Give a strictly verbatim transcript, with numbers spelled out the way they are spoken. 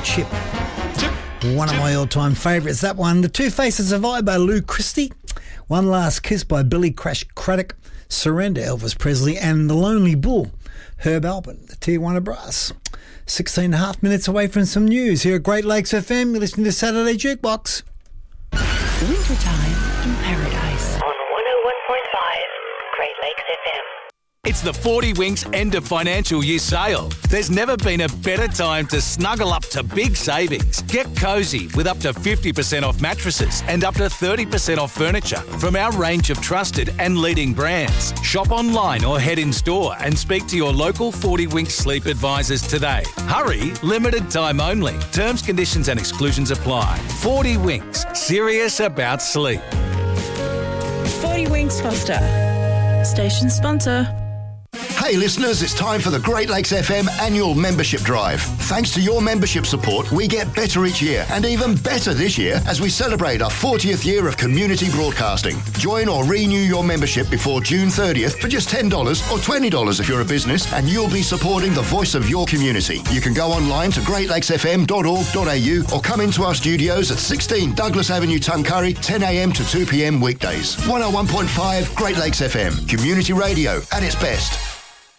Chip. One of my all-time favourites, that one. The Two Faces of I by Lou Christie. One Last Kiss by Billy Crash Craddock. Surrender, Elvis Presley. And The Lonely Bull, Herb Alpert, the Tijuana Brass. sixteen and a half minutes away from some news here at Great Lakes F M. You're listening to Saturday Jukebox. Wintertime in Paradise. On one oh one point five, Great Lakes F M. It's the forty Winks end of financial year sale. There's never been a better time to snuggle up to big savings. Get cosy with up to fifty percent off mattresses and up to thirty percent off furniture from our range of trusted and leading brands. Shop online or head in store and speak to your local forty Winks sleep advisors today. Hurry, limited time only. Terms, conditions and exclusions apply. forty Winks, serious about sleep. forty Winks Foster, station sponsor. Hey listeners, it's time for the Great Lakes F M annual membership drive. Thanks to your membership support, we get better each year, and even better this year as we celebrate our fortieth year of community broadcasting. Join or renew your membership before June thirtieth for just ten dollars or twenty dollars if you're a business, and you'll be supporting the voice of your community. You can go online to great lakes f m dot org dot a u or come into our studios at sixteen Douglas Avenue, Tuncurry, ten a m to two p m weekdays. one oh one point five Great Lakes F M, community radio at its best.